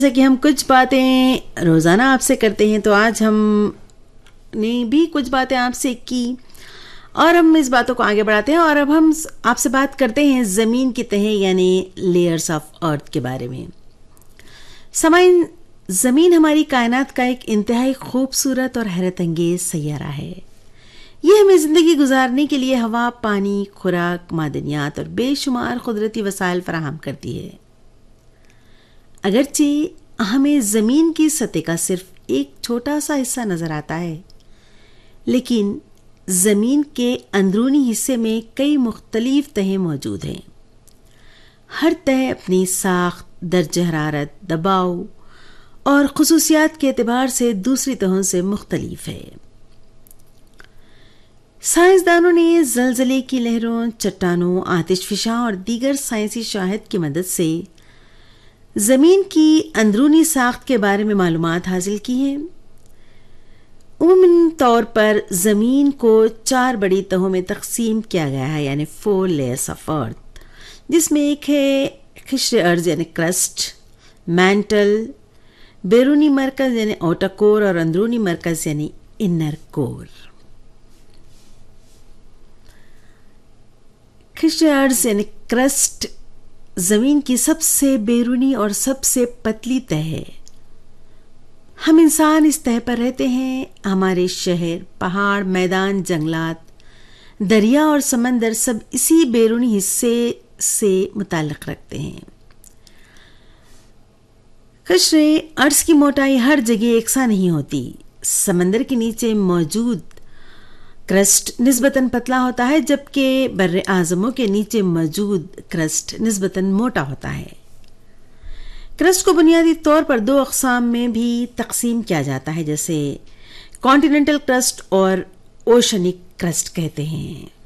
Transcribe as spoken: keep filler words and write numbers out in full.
जैसे कि हम कुछ बातें रोज़ाना आपसे करते हैं, तो आज हमने भी कुछ बातें आपसे की और हम इस बातों को आगे बढ़ाते हैं और अब हम आपसे बात करते हैं ज़मीन की तह यानी लेयर्स ऑफ अर्थ के बारे में। समाइन, ज़मीन हमारी कायनात का एक इंतहाई खूबसूरत और हैरत अंगेज सैयारा है। ये हमें ज़िंदगी गुजारने के लिए हवा, पानी, खुराक, मादनियात और बेशुमार कुदरती वसाइल फराहम करती है। अगरचे हमें ज़मीन की सतह का सिर्फ एक छोटा सा हिस्सा नज़र आता है, लेकिन ज़मीन के अंदरूनी हिस्से में कई मुख्तलिफ तहें मौजूद हैं। हर तह अपनी साख्त, दर्जे हरारत, दबाव और खुसूसियात के एतबार से दूसरी तहों से मुख्तलिफ है। साइंसदानों ने ज़लज़ले की लहरों, चट्टानों, आतिशफिशां और दीगर साइंसी शाहिद की मदद से ज़मीन की अंदरूनी साख्त के बारे में मालूमात हासिल की हैं। उम्मन तौर पर ज़मीन को चार बड़ी तहों में तकसीम किया गया है, यानी फोर लेयर्स ऑफ अर्थ, जिसमें एक है क़िश्र अर्ज़ यानी क्रस्ट, मैंटल, बैरूनी मरकज़ यानी आउटर कोर और अंदरूनी मरकज़ यानी इनर कोर। क़िश्र अर्ज़ यानी क्रस्ट ज़मीन की सबसे बैरूनी और सबसे पतली तह है। हम इंसान इस तह पर रहते हैं। हमारे शहर, पहाड़, मैदान, जंगलात, दरिया और समंदर सब इसी बैरूनी हिस्से से मुताल्लिक़ रखते हैं। क़िश्र अर्ज़ की मोटाई हर जगह एकसा नहीं होती। समंदर के नीचे मौजूद क्रस्ट निस्बतन पतला होता है, जबकि बर्रे आज़मों के नीचे मौजूद क्रस्ट निस्बतन मोटा होता है। क्रस्ट को बुनियादी तौर पर दो अक़साम में भी तकसीम किया जाता है, जैसे कॉन्टिनेंटल क्रस्ट और ओशनिक क्रस्ट कहते हैं।